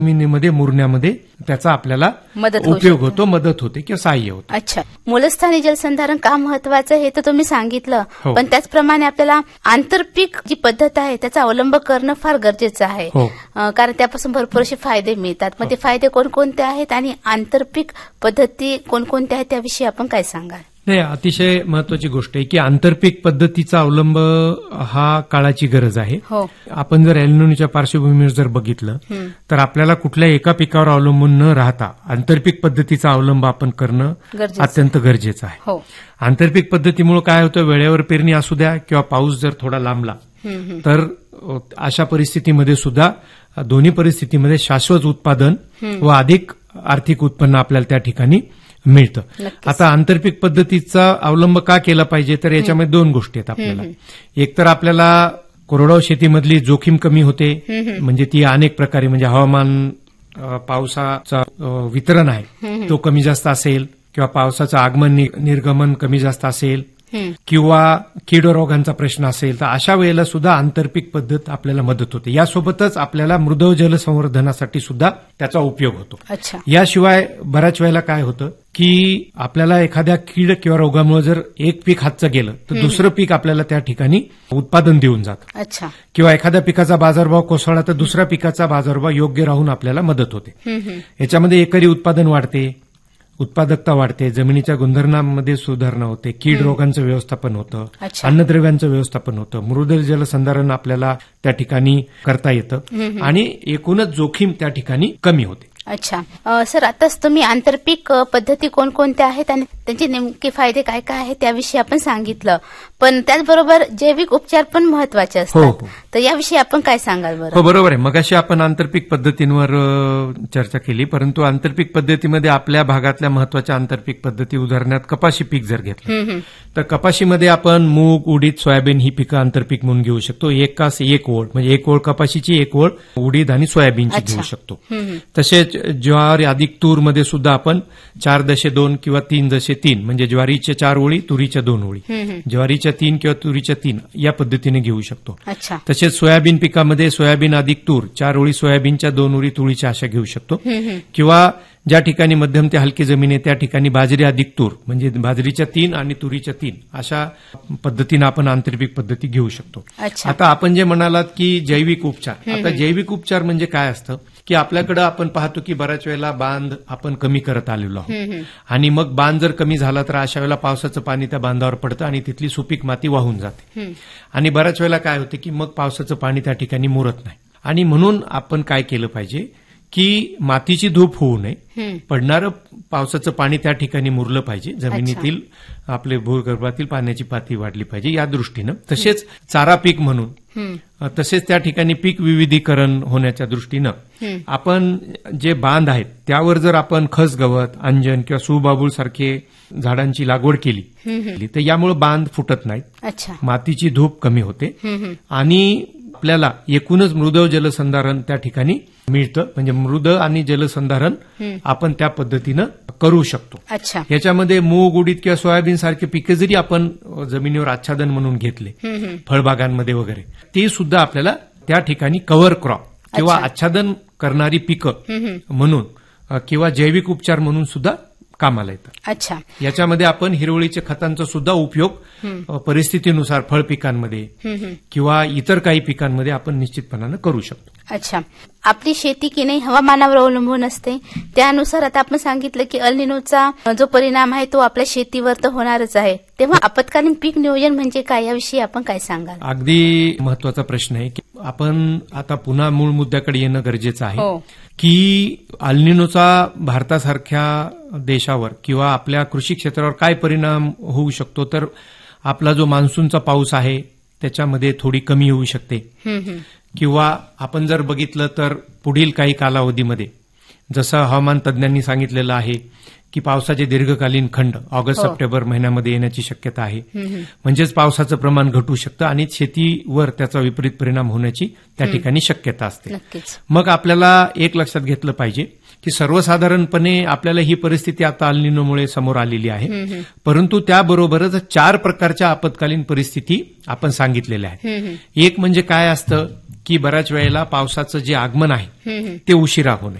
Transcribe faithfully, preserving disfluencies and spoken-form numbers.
जमिनीमध्ये मुरण्यामध्ये त्याचा आपल्याला मदत होऊ उपयोग शकते. होतो, मदत होते किंवा सहाय्य होते. अच्छा, मूलस्थानी जलसंधारण का महत्वाचं हे तर तुम्ही सांगितलं, हो. पण त्याचप्रमाणे आपल्याला आंतरपीक जी पद्धत आहे त्याचा अवलंब करणं फार गरजेचं आहे. हो. अं, कारण त्यापासून भरपूर असे फायदे मिळतात. मग ते फायदे कोणकोणते आहेत आणि आंतरपीक पद्धती कोणकोणत्या आहेत त्याविषयी आपण काय सांगाल? नाही, अतिशय महत्वाची गोष्ट आहे की आंतरपीक पद्धतीचा अवलंब हा काळाची गरज आहे. हो. आपण जर एल्निनोच्या पार्श्वभूमीवर जर बघितलं तर आपल्याला कुठल्या एका पिकावर अवलंबून न राहता आंतरपीक पद्धतीचा अवलंब आपण करणं गरजेचं. अत्यंत गरजेचं आहे. हो. आंतरपीक पद्धतीमुळे काय होतं, वेळेवर पेरणी असू द्या किंवा पाऊस जर थोडा लांबला तर अशा परिस्थितीमध्ये सुद्धा दोन्ही परिस्थितीमध्ये शाश्वत उत्पादन व अधिक आर्थिक उत्पन्न आपल्याला त्या ठिकाणी मिळतं. नक्कीच. आता आंतरपीक पद्धतीचा अवलंब का केला पाहिजे, तर याच्यामध्ये दोन गोष्टी आहेत आपल्याला. एक तर आपल्याला कोरडवाहू शेतीमधली जोखीम कमी होते, म्हणजे ती अनेक प्रकारे म्हणजे हवामान अ, पावसाचा अ, वितरण आहे तो कमी जास्त असेल किंवा पावसाचं आगमन नि- निर्गमन कमी जास्त असेल किंवा कीड रोगांचा प्रश्न असेल, तर अशा वेळेला सुद्धा आंतरपीक पद्धत आपल्याला मदत होते. यासोबतच आपल्याला मृद जल संवर्धनासाठी सुद्धा त्याचा उपयोग होतो. अच्छा. याशिवाय बऱ्याच वेळेला काय होतं की आपल्याला एखाद्या कीड किंवा रोगामुळे जर एक पीक हातचं गेलं तर दुसरं पीक आपल्याला त्या ठिकाणी उत्पादन देऊन जातं. अच्छा. किंवा एखाद्या पिकाचा बाजारभाव कोसळला तर दुसऱ्या पिकाचा बाजारभाव योग्य राहून आपल्याला मदत होते. याच्यामध्ये एकरी उत्पादन वाढते, उत्पादकता वाढते, जमिनीच्या गुणधर्मांमध्ये सुधारणा होते, कीड रोगांचं व्यवस्थापन होतं, अच्छा. अन्नद्रव्यांचं व्यवस्थापन होतं, मृद जलसंधारण आपल्याला त्या ठिकाणी करता येतं आणि एकूणच जोखीम त्या ठिकाणी कमी होते. अच्छा. अ, सर, आताच तुम्ही आंतरपीक अ, पद्धती कोणकोणत्या आहेत आणि त्यांचे नेमके फायदे काय काय आहेत त्याविषयी आपण सांगितलं, पण त्याचबरोबर जैविक उपचार पण महत्वाचे हो, असतात. हो. तर याविषयी आपण काय सांगाल बरं? हो, बरोबर आहे. मगाशी आपण आंतरपीक पद्धतींवर अ, चर्चा केली, परंतु आंतरपीक पद्धतीमध्ये आपल्या भागातल्या महत्वाच्या आंतरपीक पद्धती उदाहरणार्थ कपाशी पीक जर घेतलं तर कपाशीमध्ये आपण मूग, उडीद, सोयाबीन ही पिकं आंतरपीक म्हणून घेऊ शकतो. एकास एक ओळ म्हणजे एक ओळ कपाशीची, एक ओळ उडीद आणि सोयाबीनची अच्छा. घेऊ शकतो. तसेच ज्वारी अधिक तूर मध्ये सुद्धा आपण चार दशे दोन किंवा तीन दशे तीन म्हणजे ज्वारीच्या चार ओळी, तुरीच्या दोन ओळी, ज्वारीच्या तीन किंवा तुरीच्या तीन या पद्धतीने घेऊ शकतो. अच्छा. तसेच सोयाबीन पिकामध्ये सोयाबीन अधिक तूर, चार ओळी सोयाबीनच्या, दोन ओळी तुरीच्या अशा घेऊ शकतो. किंवा ज्या ठिकाणी मध्यम ते हलकी जमीन आहे त्या ठिकाणी बाजरी अधिक तूर म्हणजे बाजरीच्या तीन आणि तुरीच्या तीन अशा पद्धतीनं आपण आंतरपीक पद्धती घेऊ शकतो. अच्छा. आता आपण जे म्हणालात की जैविक उपचार, आता जैविक उपचार म्हणजे काय असतं की आपल्याकडे आपण पाहतो की बऱ्याच वेळेला बांध आपण कमी करत आलेलो आहोत आणि मग बांध जर कमी झाला तर अशा वेळेला पावसाचं पाणी त्या बांधावर पडतं आणि तिथली सुपीक माती वाहून जाते आणि बऱ्याच वेळेला काय होते की मग पावसाचं पाणी त्या ठिकाणी मुरत नाही. आणि म्हणून आपण काय केलं पाहिजे की मातीची धूप होऊ नये, पडणारं पावसाचं पाणी त्या ठिकाणी मुरलं पाहिजे, जमिनीतील आपले भूगर्भातील पाण्याची पातळी वाढली पाहिजे या दृष्टीनं. तसेच चारा पीक म्हणून, तसेच त्या ठिकाणी पीक विविधीकरण होण्याच्या दृष्टीनं आपण जे बांध आहेत त्यावर जर आपण खस गवत, अंजन किंवा सुबाबूळ सारखे झाडांची लागवड केली तर यामुळे बांध फुटत नाहीत, अच्छा. मातीची धूप कमी होते आणि आपल्याला एकूणच मृद जलसंधारण त्या ठिकाणी मिळतं. म्हणजे मृद आणि जलसंधारण आपण त्या पद्धतीनं करू शकतो. अच्छा. याच्यामध्ये मूग, उडीद किंवा सोयाबीन सारखे पिके जरी आपण जमिनीवर आच्छादन म्हणून घेतले फळबागांमध्ये वगैरे, ते सुद्धा आपल्याला त्या ठिकाणी कव्हर क्रॉप किंवा आच्छादन करणारी पिकं म्हणून किंवा जैविक उपचार म्हणून सुद्धा कामाला येतात. अच्छा. याच्यामध्ये आपण हिरवळीच्या खतांचा सुद्धा उपयोग परिस्थितीनुसार फळ पिकांमध्ये किंवा इतर काही पिकांमध्ये आपण निश्चितपणानं करू शकतो. अच्छा. आपली शेती की नाही हवामानावर अवलंबून असते, त्यानुसार आता आपण सांगितलं की अल निनोचा जो परिणाम आहे तो आपल्या शेतीवर तर होणारच आहे, तेव्हा आपत्कालीन पीक नियोजन म्हणजे काय याविषयी आपण काय सांगाल? अगदी महत्वाचा प्रश्न आहे की आपण आता पुन्हा मूळ मुद्द्याकडे येणं गरजेचं आहे. हो. की अल निनोचा भारतासारख्या देशावर किंवा आपल्या कृषी क्षेत्रावर काय परिणाम होऊ शकतो, तर आपला जो मान्सूनचा पाऊस आहे त्याच्यामध्ये थोडी कमी होऊ शकते किंवा आपण जर बघितलं तर पुढील काही कालावधीमध्ये जसं हवामान तज्ज्ञांनी सांगितलेलं आहे की पावसाचे दीर्घकालीन खंड ऑगस्ट सप्टेंबर महिन्यामध्ये येण्याची शक्यता आहे. म्हणजेच पावसाचं प्रमाण घटू शकतं आणि शेतीवर त्याचा विपरीत परिणाम होण्याची त्या ठिकाणी शक्यता असते. मग आपल्याला एक लक्षात घेतलं पाहिजे की सर्वसाधारणपणे आपल्याला ही परिस्थिती आता अल निनोमुळे समोर आलेली आहे, परंतु त्याबरोबरच चार प्रकारच्या आपत्कालीन परिस्थिती आपण सांगितलेल्या आहेत. एक म्हणजे काय असतं की बऱ्याच वेळेला पावसाचं जे आगमन आहे ते उशिरा होणे.